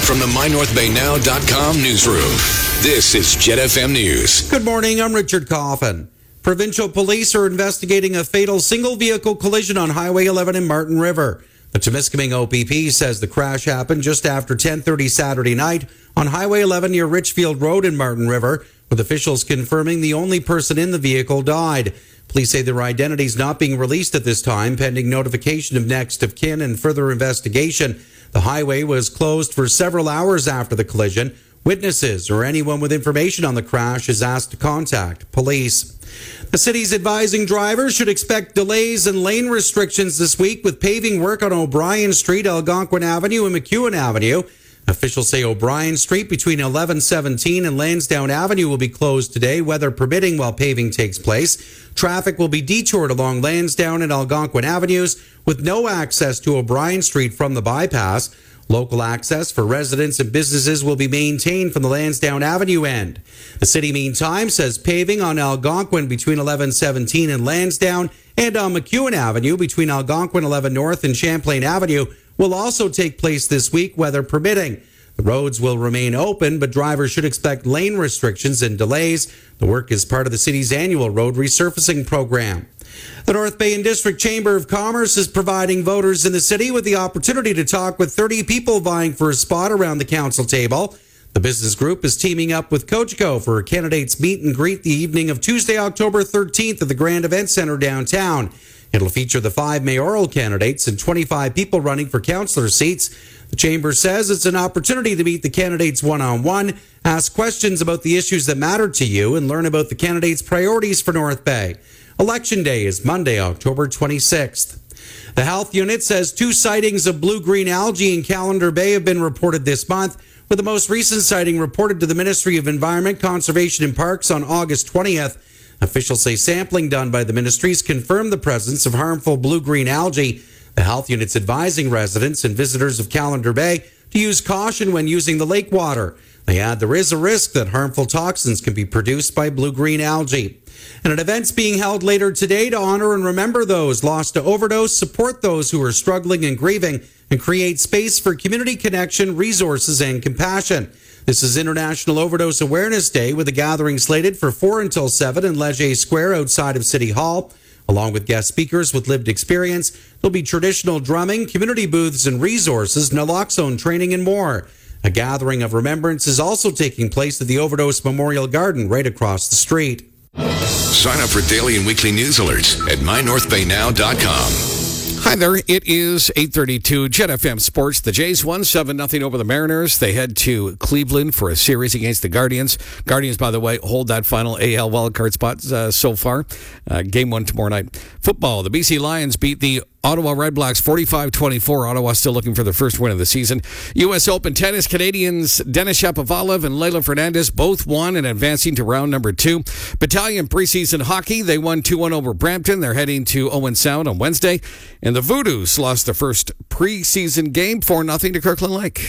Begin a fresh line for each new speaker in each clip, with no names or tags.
from the MyNorthBayNow.com newsroom, this is Jet FM News.
Good morning, I'm Richard Coffin. Provincial police are investigating a fatal single-vehicle collision on Highway 11 in Martin River. The Temiskaming OPP says the crash happened just after 10:30 Saturday night on Highway 11 near Richfield Road in Martin River, with officials confirming the only person in the vehicle died. Police say their identities not being released at this time, pending notification of next of kin and further investigation. The highway was closed for several hours after the collision. Witnesses or anyone with information on the crash is asked to contact police. The city's advising drivers should expect delays and lane restrictions this week with paving work on O'Brien Street, Algonquin Avenue, and McEwen Avenue. Officials say O'Brien Street between 1117 and Lansdowne Avenue will be closed today, weather permitting, while paving takes place. Traffic will be detoured along Lansdowne and Algonquin Avenues with no access to O'Brien Street from the bypass. Local access for residents and businesses will be maintained from the Lansdowne Avenue end. The city, meantime, says paving on Algonquin between 1117 and Lansdowne and on McEwen Avenue between Algonquin 11 North and Champlain Avenue will also take place this week, weather permitting. The roads will remain open, but drivers should expect lane restrictions and delays. The work is part of the city's annual road resurfacing program. The North Bay and District Chamber of Commerce is providing voters in the city with the opportunity to talk with 30 people vying for a spot around the council table. The business group is teaming up with Cogeco for a candidates meet and greet the evening of Tuesday, October 13th at the Grand Event Center downtown. It'll feature the 5 mayoral candidates and 25 people running for councillor seats. The Chamber says it's an opportunity to meet the candidates one-on-one, ask questions about the issues that matter to you, and learn about the candidates' priorities for North Bay. Election Day is Monday, October 26th. The health unit says 2 sightings of blue-green algae in Calendar Bay have been reported this month, with the most recent sighting reported to the Ministry of Environment, Conservation and Parks on August 20th. Officials say sampling done by the ministries confirmed the presence of harmful blue-green algae. The health unit's advising residents and visitors of Calendar Bay to use caution when using the lake water. They add there is a risk that harmful toxins can be produced by blue-green algae. And an event's being held later today to honor and remember those lost to overdose, support those who are struggling and grieving, and create space for community connection, resources, and compassion. This is International Overdose Awareness Day, with a gathering slated for 4 until 7 in Leger Square outside of City Hall. Along with guest speakers with lived experience, there'll be traditional drumming, community booths and resources, naloxone training, and more. A gathering of remembrance is also taking place at the Overdose Memorial Garden right across the street.
Sign up for daily and weekly news alerts at MyNorthBayNow.com.
Hi there, it is 8:32, Jet FM Sports. The Jays won 7-0 over the Mariners. They head to Cleveland for a series against the Guardians. Guardians, by the way, hold that final AL wildcard spot so far. Game 1 tomorrow night. Football, the BC Lions beat the Ottawa Redblacks 45-24. Ottawa still looking for their first win of the season. U.S. Open tennis, Canadians Denis Shapovalov and Leylah Fernandez both won and advancing to round number 2. Battalion preseason hockey, they won 2-1 over Brampton. They're heading to Owen Sound on Wednesday. And the Voodoos lost their first preseason game 4-0 to Kirkland Lake.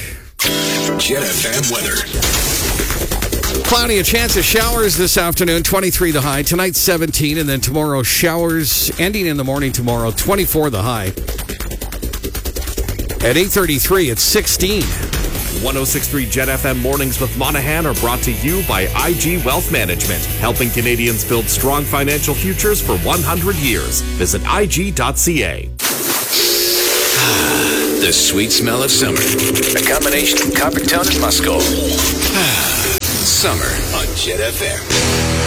Jet FM weather.
Cloudy, a chance of showers this afternoon, 23 the high. Tonight, 17, and then tomorrow, showers ending in the morning tomorrow, 24 the high. At 8:33, it's 16.
106.3 Jet FM Mornings with Monahan are brought to you by IG Wealth Management, helping Canadians build strong financial futures for 100 years. Visit IG.ca.
The sweet smell of summer. A combination of Coppertown and Musco. Summer on Jet FM.